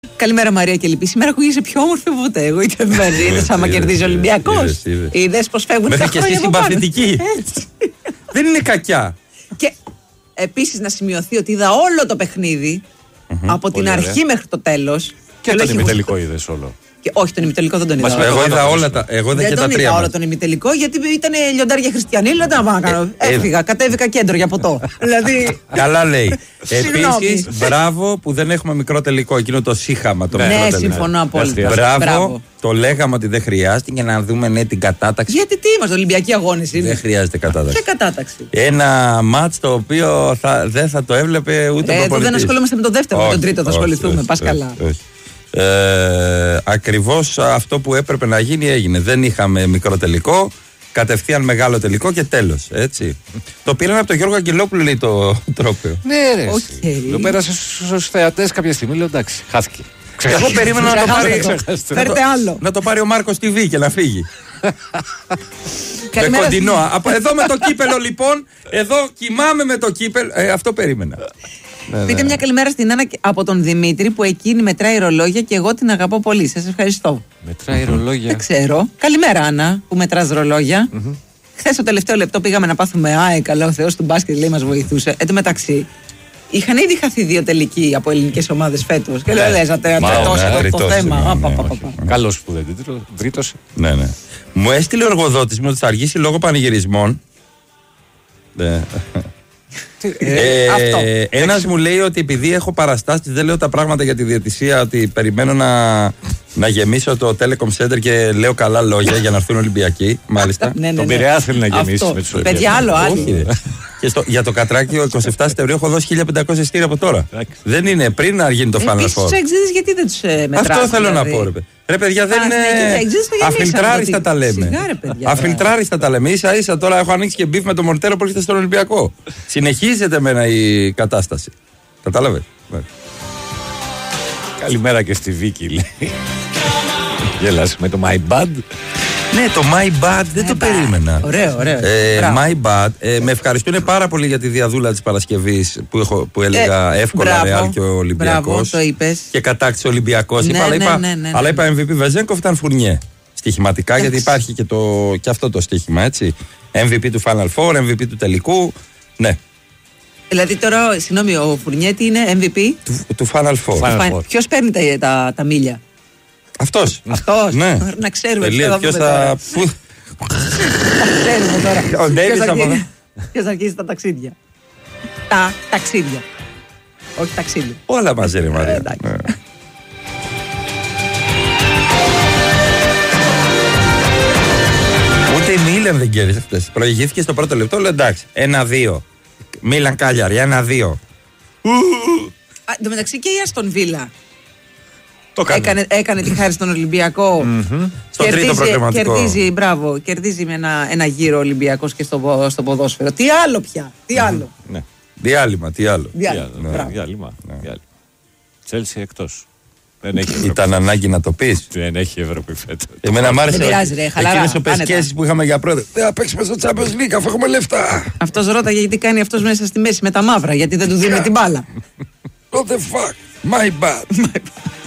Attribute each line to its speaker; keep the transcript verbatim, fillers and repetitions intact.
Speaker 1: Καλημέρα Μαρία και Λυπή. Σήμερα ακούγεσαι πιο όμορφη από ποτέ. Εγώ είτε μένει. Είδες άμα κερδίζει ο Ολυμπιακός. Είδες πως φεύγουν τα χρόνια.
Speaker 2: Μέχρι και εσύ συμπαθητική. Δεν είναι κακιά.
Speaker 1: Και επίσης να σημειωθεί ότι είδα όλο το παιχνίδι από την αρχή μέχρι το τέλος.
Speaker 3: Και τον ημιτελικό είδες όλο.
Speaker 1: Και όχι, τον ημιτελικό δεν τον είδα.
Speaker 2: Εγώ είδα όλα τα. Εγώ
Speaker 1: δεν
Speaker 2: και
Speaker 1: τον
Speaker 2: τα τρία.
Speaker 1: είδα όλο τον ημιτελικό γιατί ήταν λιοντάρια χριστιανοί. Λέω να πάω να κάνω. Έφυγα, κατέβηκα κέντρο για ποτό. Δηλαδή.
Speaker 2: Καλά λέει. Επίσης, μπράβο που δεν έχουμε μικρό τελικό. Εκείνο το σύχαμα. Το
Speaker 1: ναι, συμφωνώ απόλυτα.
Speaker 2: Μπράβο. Το λέγαμε ότι δεν χρειάζεται για να δούμε ναι, την κατάταξη.
Speaker 1: Γιατί τι είμαστε, Ολυμπιακοί αγώνες είναι.
Speaker 2: Δεν χρειάζεται κατάταξη.
Speaker 1: Και κατάταξη.
Speaker 2: Ένα μάτς το οποίο θα, δεν θα το έβλεπε ούτε ο προπονητής.
Speaker 1: Δεν ασχολούμαστε με το δεύτερο, με τον τρίτο θα ασχοληθούμε. Πας καλά.
Speaker 2: Ε, ακριβώς αυτό που έπρεπε να γίνει έγινε. Δεν είχαμε μικρό τελικό, κατευθείαν μεγάλο τελικό και τέλος. Έτσι. Το πήραν από τον Γιώργο Αγγελόπουλο, λέει το τρόπαιο.
Speaker 3: Ναι, ρε.
Speaker 1: Okay.
Speaker 3: Το πέρασε στους θεατές κάποια στιγμή. Λέω εντάξει, χάθηκε.
Speaker 2: Εγώ περίμενα να το πάρει.
Speaker 1: Φέρτε άλλο.
Speaker 2: Να το πάρει ο Μάρκος τι βι και να φύγει. Με κοντινό. Εδώ με το κύπελο λοιπόν. Εδώ κοιμάμαι με το κύπελο. Ε, αυτό περίμενα.
Speaker 1: Ναι, πείτε ναι. μια καλημέρα στην Άννα από τον Δημήτρη που εκείνη μετράει ρολόγια και εγώ την αγαπώ πολύ. Σας ευχαριστώ.
Speaker 3: Μετράει ρολόγια.
Speaker 1: Δεν ξέρω. Καλημέρα Άννα που μετράς ρολόγια. Mm-hmm. Χθες το τελευταίο λεπτό πήγαμε να πάθουμε. Άε, καλά, ο Θεός του μπάσκετ λέει μας βοηθούσε. Εν τω μεταξύ είχαν ήδη χαθεί δύο τελικοί από ελληνικές ομάδες φέτος. Και λέω λέζατε το θέμα.
Speaker 3: Καλός που δεν τρίτωσε.
Speaker 2: Ναι, ναι. Μου έστειλε ο εργοδότης μου ότι θα αργήσει λόγω πανηγυρισμών. Ε, ε, ένας μου λέει ότι επειδή έχω παραστάσεις δεν λέω τα πράγματα για τη διαιτησία, ότι περιμένω να, να γεμίσω το Telecom Center και λέω καλά λόγια για να έρθουν Ολυμπιακοί. Μάλιστα.
Speaker 3: ναι, ναι, ναι. Τον Πειραιά θέλει να γεμίσει με τους Ολυμπιακούς.
Speaker 1: Παιδιά, άλλο, άλλο.
Speaker 2: Και στο, για το Κατράκιο είκοσι επτά Σεπτεμβρίου έχω δώσει χίλια πεντακόσια εισιτήρια από τώρα. Δεν είναι πριν να γίνει το Final Four.
Speaker 1: Επίσης τους εξήδες γιατί δεν τους ε, μετράς.
Speaker 2: Αυτό θέλω
Speaker 1: δηλαδή.
Speaker 2: να πω ρε παιδί. Ρε παιδιά δεν είναι. Αφιλτράριστα τα λέμε. Αφιλτράριστα τα λέμε. Ίσα ίσα τώρα έχω ανοίξει και μπιφ με το Μορτέρο που έρχεται στον Ολυμπιακό. Συνεχίζεται μένα η κατάσταση. Κατάλαβε.
Speaker 3: Καλημέρα και στη Βίκη λέει. Γέλασε με το My Bad.
Speaker 2: Ναι, το My Bad δεν my το bad. περίμενα.
Speaker 1: Ωραίο, ωραίο.
Speaker 2: Ε, my Bad. Ε, με ευχαριστούν πάρα πολύ για τη διαδούλα της Παρασκευής που, έχω, που έλεγα ε, εύκολα Ρεάλ και ο Ολυμπιακός.
Speaker 1: Μπράβο, το είπες.
Speaker 2: Και κατάκτησε ο Ολυμπιακός.
Speaker 1: Ναι,
Speaker 2: είπα,
Speaker 1: ναι,
Speaker 2: είπα,
Speaker 1: ναι, ναι, ναι,
Speaker 2: αλλά είπα εμ βι πι Βεζένκοφ ήταν Φουρνιέ. Στοιχηματικά,
Speaker 1: Άξι.
Speaker 2: γιατί υπάρχει και, το, και αυτό το στοίχημα, έτσι. εμ βι πι του Final Four, εμ βι πι του τελικού. Ναι.
Speaker 1: Δηλαδή τώρα, συγγνώμη, ο Φουρνιέτη είναι εμ βι πι
Speaker 2: του, του Final Four.
Speaker 3: Final Four.
Speaker 1: Ποιος παίρνει τα, τα, τα μίλια?
Speaker 2: Αυτός.
Speaker 1: Αυτός.
Speaker 2: Ναι.
Speaker 1: Να ξέρουμε.
Speaker 2: Τελείως. Ποιος θα.
Speaker 1: Ξέρουμε τώρα.
Speaker 2: Ο Ντέιβις από εδώ.
Speaker 1: Ποιος θα αρχίσει τα ταξίδια? Τα ταξίδια. Όχι ταξίδια.
Speaker 2: Όλα μαζί ρε Μαρία. Ούτε η Μίλαν δεν κέρδισε αυτές. Προηγήθηκε στο πρώτο λεπτό, λέω εντάξει. Ένα-δύο. Μίλαν Κάλιαρη, ένα-δύο.
Speaker 1: Εν τω μεταξύ και η Αστον Βίλα
Speaker 2: Το
Speaker 1: έκανε, έκανε τη χάρη στον Ολυμπιακό.
Speaker 2: Mm-hmm. Στο τρίτο προγραμματικό.
Speaker 1: Κερδίζει, μπράβο, κερδίζει με ένα, ένα γύρο Ολυμπιακός και στο, στο ποδόσφαιρο. Τι άλλο πια, τι άλλο.
Speaker 3: Mm-hmm. Ναι.
Speaker 2: Διάλειμμα, τι άλλο.
Speaker 1: Διάλειμμα.
Speaker 3: Ναι. Διάλειμμα. Ναι. Τσέλσι εκτός. Δεν έχει
Speaker 2: Ήταν ανάγκη να το πεις.
Speaker 3: Δεν έχει Ευρώπη φέτος.
Speaker 2: Εμένα μ' άρεσε
Speaker 1: εκείνες
Speaker 2: οι πεσκέσεις που είχαμε για πρώτα. Δεν θα παίξουμε στο Champions League αφού έχουμε λεφτά.
Speaker 1: Αυτός ρώταγε γιατί κάνει αυτός μέσα στη μέση με τα μαύρα, γιατί δεν του δίνει την μπάλα.
Speaker 2: What the fuck, my bad.